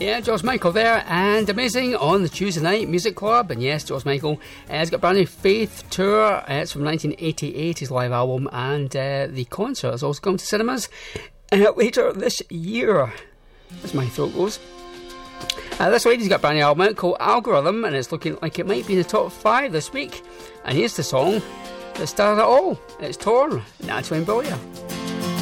Yeah, George Michael there, and Amazing on the Tuesday Night Music Club. And yes, George Michael has got a brand new Faith tour. It's from 1988, his live album, and the concert is also going to cinemas later this year. As my throat goes. This lady's got a brand new album out called Algorithm, and it's looking like it might be in the top 5 this week. And here's the song that started it all. It's Torn, Natalie Imbruglia.